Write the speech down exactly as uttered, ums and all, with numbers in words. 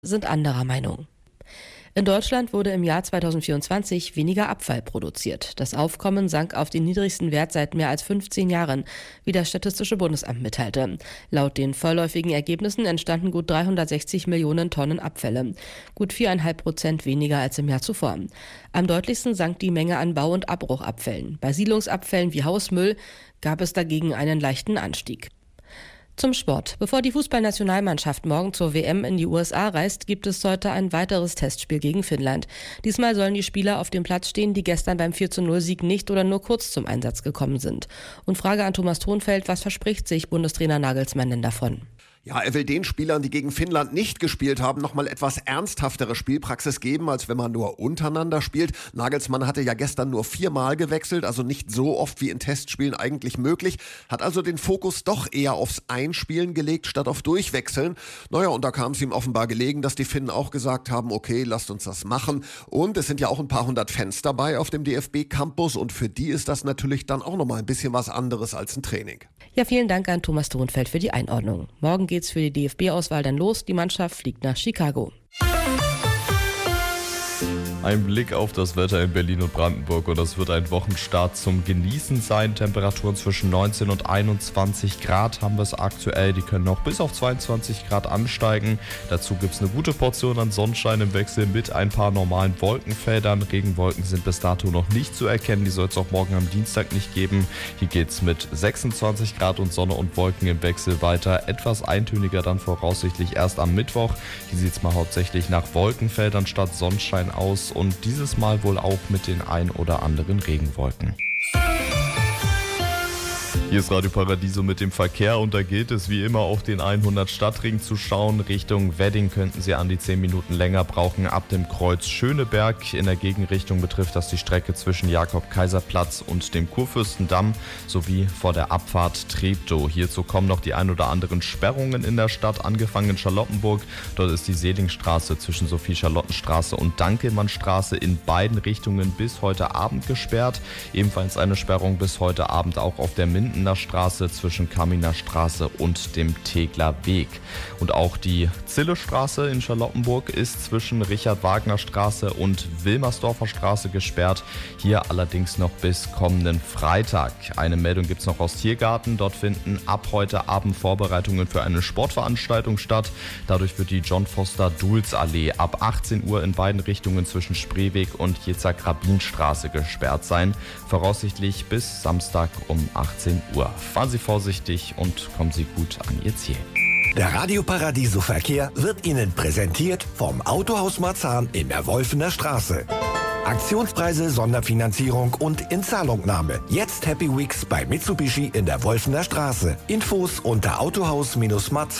sind anderer Meinung. In Deutschland wurde im Jahr zweitausendvierundzwanzig weniger Abfall produziert. Das Aufkommen sank auf den niedrigsten Wert seit mehr als fünfzehn Jahren, wie das Statistische Bundesamt mitteilte. Laut den vorläufigen Ergebnissen entstanden gut dreihundertsechzig Millionen Tonnen Abfälle, gut viereinhalb Prozent weniger als im Jahr zuvor. Am deutlichsten sank die Menge an Bau- und Abbruchabfällen. Bei Siedlungsabfällen wie Hausmüll gab es dagegen einen leichten Anstieg. Zum Sport. Bevor die Fußballnationalmannschaft morgen zur W M in die U S A reist, gibt es heute ein weiteres Testspiel gegen Finnland. Diesmal sollen die Spieler auf dem Platz stehen, die gestern beim vier zu null Sieg nicht oder nur kurz zum Einsatz gekommen sind. Und Frage an Thomas Thonfeld, was verspricht sich Bundestrainer Nagelsmann denn davon? Ja, er will den Spielern, die gegen Finnland nicht gespielt haben, nochmal etwas ernsthaftere Spielpraxis geben, als wenn man nur untereinander spielt. Nagelsmann hatte ja gestern nur viermal gewechselt, also nicht so oft wie in Testspielen eigentlich möglich, hat also den Fokus doch eher aufs Einspielen gelegt, statt auf Durchwechseln. Naja, und da kam es ihm offenbar gelegen, dass die Finnen auch gesagt haben, okay, lasst uns das machen. Und es sind ja auch ein paar hundert Fans dabei auf dem D F B-Campus und für die ist das natürlich dann auch nochmal ein bisschen was anderes als ein Training. Ja, vielen Dank an Thomas Thonfeld für die Einordnung. Morgen geht's für die D F B-Auswahl dann los. Die Mannschaft fliegt nach Chicago. Ein Blick auf das Wetter in Berlin und Brandenburg und das wird ein Wochenstart zum Genießen sein. Temperaturen zwischen neunzehn und einundzwanzig Grad haben wir es aktuell. Die können noch bis auf zweiundzwanzig Grad ansteigen. Dazu gibt es eine gute Portion an Sonnenschein im Wechsel mit ein paar normalen Wolkenfeldern. Regenwolken sind bis dato noch nicht zu erkennen. Die soll es auch morgen am Dienstag nicht geben. Hier geht es mit sechsundzwanzig Grad und Sonne und Wolken im Wechsel weiter. Etwas eintöniger dann voraussichtlich erst am Mittwoch. Hier sieht es mal hauptsächlich nach Wolkenfeldern statt Sonnenschein aus. Und dieses Mal wohl auch mit den ein oder anderen Regenwolken. Hier ist Radio Paradiso mit dem Verkehr und da gilt es wie immer auf den hundert Stadtring zu schauen. Richtung Wedding könnten Sie an die zehn Minuten länger brauchen ab dem Kreuz Schöneberg. In der Gegenrichtung betrifft das die Strecke zwischen Jakob-Kaiser-Platz und dem Kurfürstendamm sowie vor der Abfahrt Treptow. Hierzu kommen noch die ein oder anderen Sperrungen in der Stadt, angefangen in Charlottenburg. Dort ist die Selingstraße zwischen Sophie-Charlottenstraße und Dankelmannstraße in beiden Richtungen bis heute Abend gesperrt. Ebenfalls eine Sperrung bis heute Abend auch auf der Minden Straße zwischen Kaminer Straße und dem Tegler Weg. Und auch die Zillestraße in Charlottenburg ist zwischen Richard-Wagner-Straße und Wilmersdorfer Straße gesperrt. Hier allerdings noch bis kommenden Freitag. Eine Meldung gibt es noch aus Tiergarten. Dort finden ab heute Abend Vorbereitungen für eine Sportveranstaltung statt. Dadurch wird die John-Foster-Dulz-Allee ab achtzehn Uhr in beiden Richtungen zwischen Spreeweg und Jitzak-Rabin-Straße gesperrt sein. Voraussichtlich bis Samstag um achtzehn Uhr. Fahren Sie vorsichtig und kommen Sie gut an Ihr Ziel. Der Radio Paradiso Verkehr wird Ihnen präsentiert vom Autohaus Marzahn in der Wolfener Straße. Aktionspreise, Sonderfinanzierung und Inzahlungnahme. Jetzt Happy Weeks bei Mitsubishi in der Wolfener Straße. Infos unter autohaus Marzahn.